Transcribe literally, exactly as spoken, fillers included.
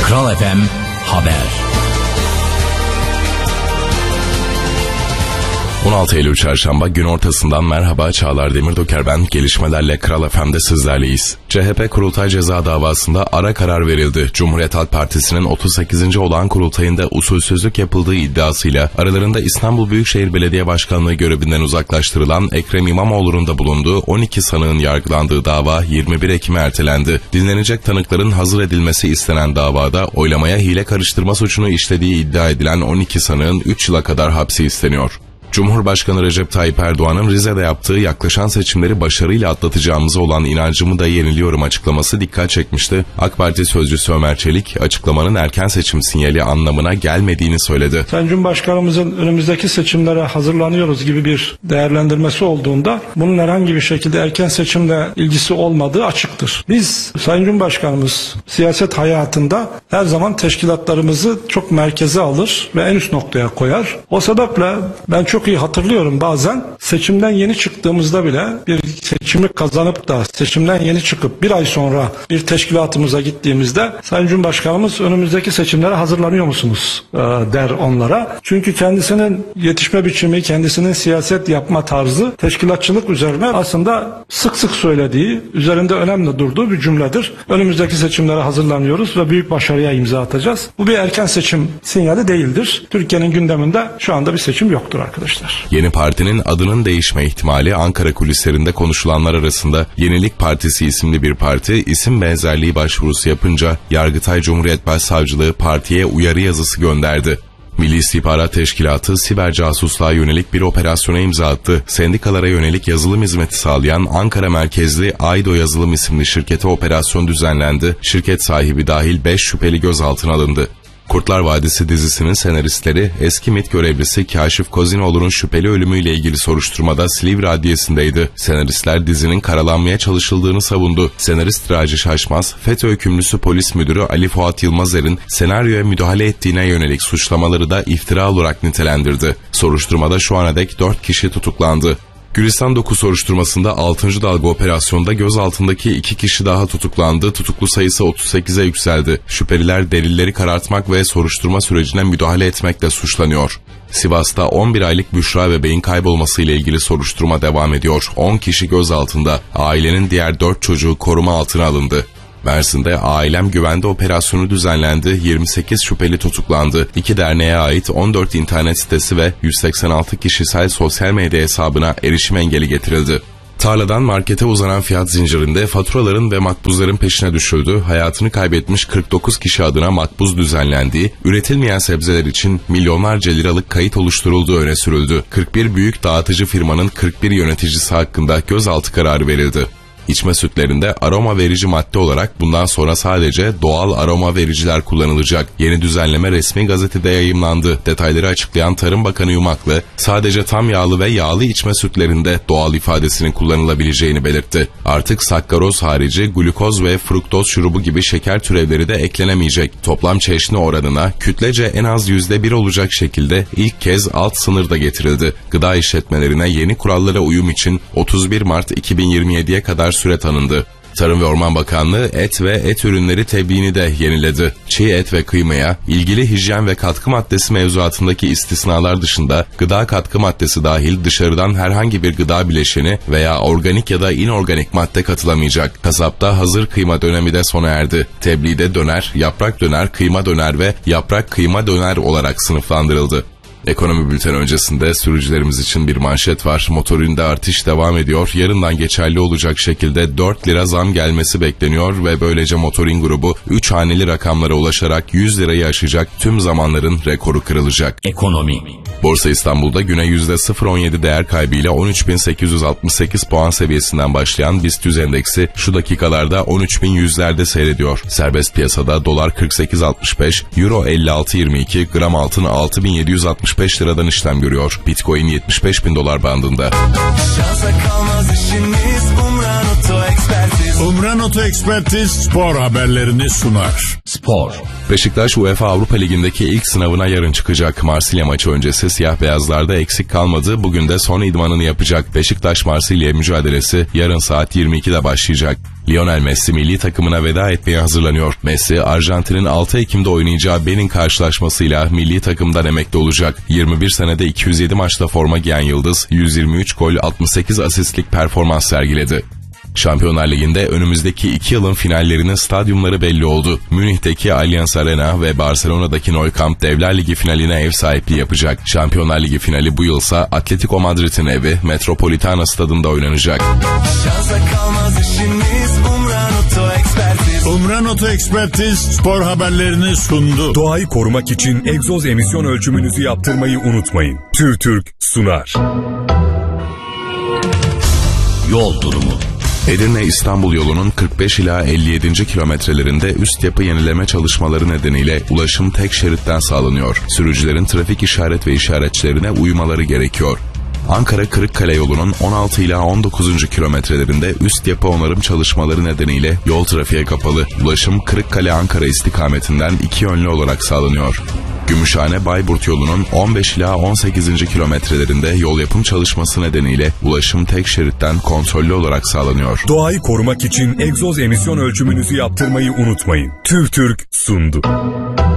Kral F M Haber. on altı Eylül Çarşamba gün ortasından merhaba, Çağlar Demirdoker ben. Gelişmelerle Kral F M'de sizlerleyiz. C H P kurultay ceza davasında ara karar verildi. Cumhuriyet Halk Partisi'nin otuz sekizinci olağan kurultayında usulsüzlük yapıldığı iddiasıyla aralarında İstanbul Büyükşehir Belediye Başkanlığı görevinden uzaklaştırılan Ekrem İmamoğlu'nun da bulunduğu on iki sanığın yargılandığı dava yirmi bir Ekim'e ertelendi. Dinlenecek tanıkların hazır edilmesi istenen davada oylamaya hile karıştırma suçunu işlediği iddia edilen on iki sanığın üç yıla kadar hapsi isteniyor. Cumhurbaşkanı Recep Tayyip Erdoğan'ın Rize'de yaptığı yaklaşan seçimleri başarıyla atlatacağımıza olan inancımı da yeniliyorum açıklaması dikkat çekmişti. AK Parti sözcüsü Ömer Çelik açıklamanın erken seçim sinyali anlamına gelmediğini söyledi. Sayın Cumhurbaşkanımızın önümüzdeki seçimlere hazırlanıyoruz gibi bir değerlendirmesi olduğunda bunun herhangi bir şekilde erken seçimle ilgisi olmadığı açıktır. Biz Sayın Cumhurbaşkanımız siyaset hayatında her zaman teşkilatlarımızı çok merkeze alır ve en üst noktaya koyar. O sebeple ben çok Çok iyi hatırlıyorum, bazen seçimden yeni çıktığımızda bile bir seçimi kazanıp da seçimden yeni çıkıp bir ay sonra bir teşkilatımıza gittiğimizde Sayın Cumhurbaşkanımız önümüzdeki seçimlere hazırlanıyor musunuz e, der onlara. Çünkü kendisinin yetişme biçimi, kendisinin siyaset yapma tarzı teşkilatçılık üzerine aslında sık sık söylediği, üzerinde önemli durduğu bir cümledir. Önümüzdeki seçimlere hazırlanıyoruz ve büyük başarıya imza atacağız. Bu bir erken seçim sinyali değildir. Türkiye'nin gündeminde şu anda bir seçim yoktur arkadaşlar. Yeni partinin adının değişme ihtimali Ankara kulislerinde konuşulanlar arasında. Yenilik Partisi isimli bir parti isim benzerliği başvurusu yapınca Yargıtay Cumhuriyet Başsavcılığı partiye uyarı yazısı gönderdi. Milli İstihbarat Teşkilatı siber casusluğa yönelik bir operasyona imza attı. Sendikalara yönelik yazılım hizmeti sağlayan Ankara merkezli Aydo Yazılım isimli şirkete operasyon düzenlendi. Şirket sahibi dahil beş şüpheli gözaltına alındı. Kurtlar Vadisi dizisinin senaristleri eski MİT görevlisi Kaşif Kozinoğlu'nun şüpheli ölümüyle ilgili soruşturmada Silivri Adliyesi'ndeydi. Senaristler dizinin karalanmaya çalışıldığını savundu. Senarist Raci Şaşmaz, FETÖ hükümlüsü polis müdürü Ali Fuat Yılmazer'in senaryoya müdahale ettiğine yönelik suçlamaları da iftira olarak nitelendirdi. Soruşturmada şu ana dek dört kişi tutuklandı. Gülistan dokuz soruşturmasında altıncı dalga operasyonda gözaltındaki iki kişi daha tutuklandı. Tutuklu sayısı otuz sekize yükseldi. Şüpheliler delilleri karartmak ve soruşturma sürecine müdahale etmekle suçlanıyor. Sivas'ta on bir aylık Büşra bebeğin kaybolması ile ilgili soruşturma devam ediyor. on kişi gözaltında. Ailenin diğer dört çocuğu koruma altına alındı. Mersin'de Ailem Güvende operasyonu düzenlendi. yirmi sekiz şüpheli tutuklandı. İki derneğe ait on dört internet sitesi ve yüz seksen altı kişisel sosyal medya hesabına erişim engeli getirildi. Tarladan markete uzanan fiyat zincirinde faturaların ve makbuzların peşine düşüldü. Hayatını kaybetmiş kırk dokuz kişi adına makbuz düzenlendiği, üretilmeyen sebzeler için milyonlarca liralık kayıt oluşturulduğu öne sürüldü. kırk bir büyük dağıtıcı firmanın kırk bir yöneticisi hakkında gözaltı kararı verildi. İçme sütlerinde aroma verici madde olarak bundan sonra sadece doğal aroma vericiler kullanılacak. Yeni düzenleme resmi gazetede yayımlandı. Detayları açıklayan Tarım Bakanı Yumaklı, sadece tam yağlı ve yağlı içme sütlerinde doğal ifadesinin kullanılabileceğini belirtti. Artık sakkaroz harici glukoz ve fruktoz şurubu gibi şeker türevleri de eklenemeyecek. Toplam çeşni oranına kütlece en az yüzde bir olacak şekilde ilk kez alt sınır da getirildi. Gıda işletmelerine yeni kurallara uyum için otuz bir Mart iki bin yirmi yediye kadar süre tanındı. Tarım ve Orman Bakanlığı et ve et ürünleri tebliğini de yeniledi. Çiğ et ve kıymaya ilgili hijyen ve katkı maddesi mevzuatındaki istisnalar dışında gıda katkı maddesi dahil dışarıdan herhangi bir gıda bileşeni veya organik ya da inorganik madde katılamayacak. Kasapta hazır kıyma dönemi de sona erdi. Tebliğde döner, yaprak döner, kıyma döner ve yaprak kıyma döner olarak sınıflandırıldı. Ekonomi bülteni öncesinde sürücülerimiz için bir manşet var. Motorinde artış devam ediyor. Yarından geçerli olacak şekilde dört lira zam gelmesi bekleniyor ve böylece Motorin grubu üç haneli rakamlara ulaşarak yüz lirayı aşacak, tüm zamanların rekoru kırılacak. Ekonomi. Borsa İstanbul'da güne yüzde sıfır virgül on yedi değer kaybıyla on üç bin sekiz yüz altmış sekiz puan seviyesinden başlayan BIST yüz endeksi şu dakikalarda on üç bin yüzlerde seyrediyor. Serbest piyasada dolar kırk sekiz altmış beş, euro elli altı yirmi iki, gram altın altı bin yedi yüz altmış beş liradan işlem görüyor. Bitcoin yetmiş beş bin dolar bandında. Umran Oto Ekspertiz spor haberlerini sunar. Spor. Beşiktaş UEFA Avrupa Ligi'ndeki ilk sınavına yarın çıkacak. Marsilya maçı öncesi siyah beyazlarda eksik kalmadı. Bugün de son idmanını yapacak. Beşiktaş Marsilya mücadelesi yarın saat yirmi ikide başlayacak. Lionel Messi milli takımına veda etmeye hazırlanıyor. Messi, Arjantin'in altı Ekim'de oynayacağı Benin karşılaşmasıyla milli takımdan emekli olacak. yirmi bir senede iki yüz yedi maçta forma giyen Yıldız, yüz yirmi üç gol, altmış sekiz asistlik performans sergiledi. Şampiyonlar Ligi'nde önümüzdeki iki yılın finallerinin stadyumları belli oldu. Münih'teki Allianz Arena ve Barcelona'daki Nou Camp Devler Ligi finaline ev sahipliği yapacak. Şampiyonlar Ligi finali bu yılsa Atletico Madrid'in evi Metropolitano stadında oynanacak. Umran Oto Ekspertiz. Umran Oto Ekspertiz spor haberlerini sundu. Doğayı korumak için egzoz emisyon ölçümünüzü yaptırmayı unutmayın. TÜRTÜRK sunar. Yol durumu. Edirne-İstanbul yolunun kırk beş ila elli yedinci kilometrelerinde üst yapı yenileme çalışmaları nedeniyle ulaşım tek şeritten sağlanıyor. Sürücülerin trafik işaret ve işaretçilerine uymaları gerekiyor. Ankara-Kırıkkale yolunun on altı ila on dokuzuncu kilometrelerinde üst yapı onarım çalışmaları nedeniyle yol trafiğe kapalı. Ulaşım Kırıkkale-Ankara istikametinden iki yönlü olarak sağlanıyor. Gümüşhane-Bayburt yolunun on beş ila on sekizinci kilometrelerinde yol yapım çalışması nedeniyle ulaşım tek şeritten kontrollü olarak sağlanıyor. Doğayı korumak için egzoz emisyon ölçümünüzü yaptırmayı unutmayın. TÜRTÜRK sundu.